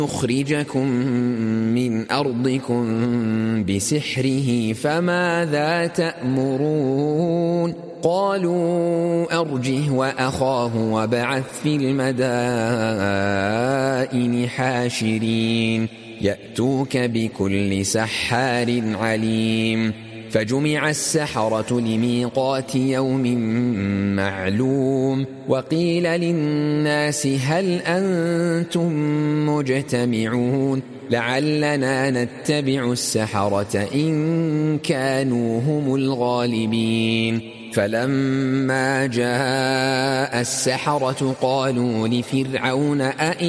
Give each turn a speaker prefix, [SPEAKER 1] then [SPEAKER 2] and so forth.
[SPEAKER 1] يخرجكم من أرضكم بسحره فماذا تأمرون قالوا أرجه وأخاه وابعث في المدائن حاشرين يأتوك بكل سحار عليم فجمع السحرة لميقات يوم معلوم وقيل للناس هل أنتم مجتمعون لعلنا نتبع السحرة إن كانوا هم الغالبين فلما جاء السحرة قالوا لفرعون